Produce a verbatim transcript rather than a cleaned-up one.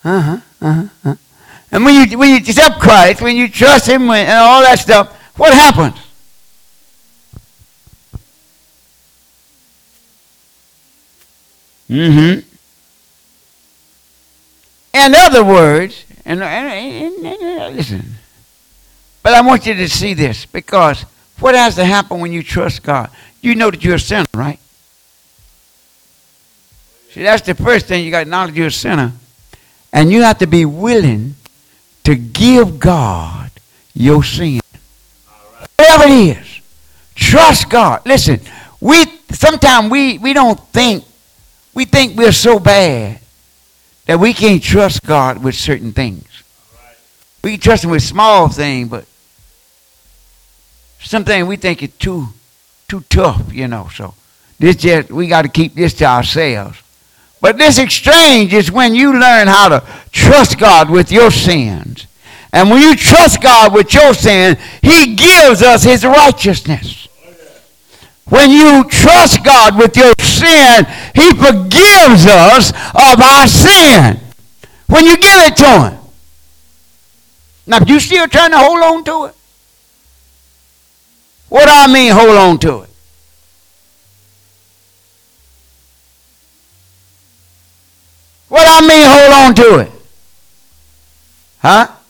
Uh-huh. Uh-huh. uh-huh. And when you when you accept Christ, when you trust Him when, and all that stuff, what happens? Mm-hmm. In other words, and, and, and, and listen, but I want you to see this, because what has to happen when you trust God? You know that you're a sinner, right? See, that's the first thing. You got to acknowledge you're a sinner. And you have to be willing to give God your sin. Whatever it is. Trust God. Listen, we sometimes we, we don't think, we think we're so bad that we can't trust God with certain things. We can trust Him with small things, but something we think is too too tough, you know. So this just we got to keep this to ourselves. But this exchange is when you learn how to trust God with your sins. And when you trust God with your sin, He gives us His righteousness. When you trust God with your sin, He forgives us of our sin. When you give it to Him. Now, if you still trying to hold on to it, what do I mean hold on to it? What do I mean hold on to it? Huh?